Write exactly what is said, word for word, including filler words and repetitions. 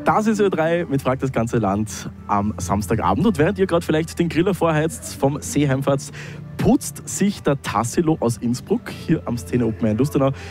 Das ist Ö drei mit Fragt das ganze Land am Samstagabend. Und während ihr gerade vielleicht den Griller vorheizt vom See heimfahrt, putzt sich der Tassilo aus Innsbruck hier am Szene Open Air in Lustenau